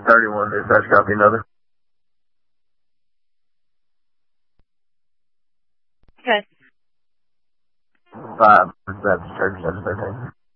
31, dispatch, copy another. Okay. 5, Baptist Church, that's 13.